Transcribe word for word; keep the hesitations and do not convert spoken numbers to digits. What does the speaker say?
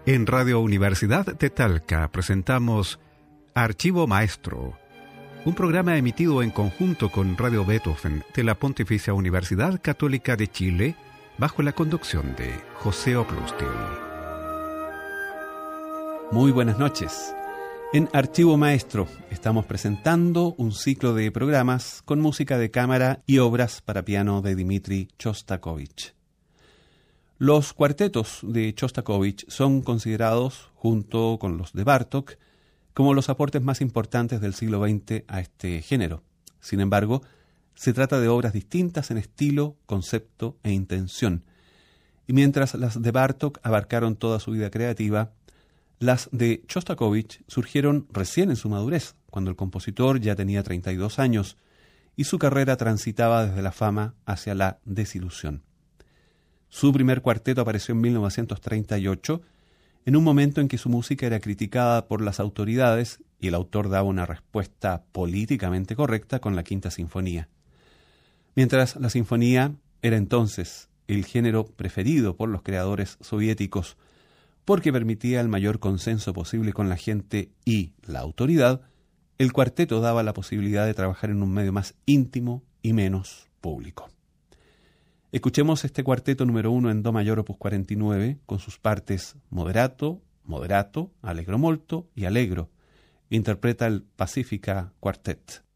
En Radio Universidad de Talca presentamos Archivo Maestro, un programa emitido en conjunto con Radio Beethoven de la Pontificia Universidad Católica de Chile, bajo la conducción de José Oclustil. Muy buenas noches. En Archivo Maestro estamos presentando un ciclo de programas con música de cámara y obras para piano de Dmitri Shostakovich. Los cuartetos de Shostakovich son considerados, junto con los de Bartók, como los aportes más importantes del siglo veinte a este género. Sin embargo, se trata de obras distintas en estilo, concepto e intención. Y mientras las de Bartók abarcaron toda su vida creativa, las de Shostakovich surgieron recién en su madurez, cuando el compositor ya tenía treinta y dos años y su carrera transitaba desde la fama hacia la desilusión. Su primer cuarteto apareció en mil novecientos treinta y ocho, en un momento en que su música era criticada por las autoridades y el autor daba una respuesta políticamente correcta con la Quinta Sinfonía. Mientras la sinfonía era entonces el género preferido por los creadores soviéticos porque permitía el mayor consenso posible con la gente y la autoridad, el cuarteto daba la posibilidad de trabajar en un medio más íntimo y menos público. Escuchemos este cuarteto número uno en do mayor opus cuarenta y nueve con sus partes moderato, moderato, allegro molto y allegro. Interpreta el Pacifica Quartet.